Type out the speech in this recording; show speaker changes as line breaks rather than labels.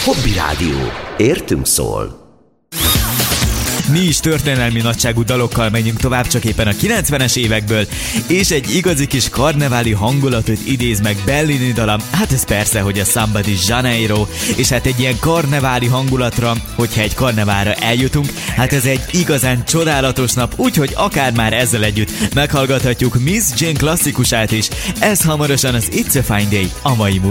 Hobby Rádió. Értünk szól.
Mi is történelmi nagyságú dalokkal megyünk tovább, csak éppen a 90-es évekből, és egy igazi kis karneváli hangulatot idéz meg Bellini dala, hát ez persze, hogy a Samba di Janeiro, és hát egy ilyen karneváli hangulatra, hogyha egy karneválra eljutunk, hát ez egy igazán csodálatos nap, úgyhogy akár már ezzel együtt meghallgathatjuk Miss Jane klasszikusát is, ez hamarosan az It's a Fine Day, a mai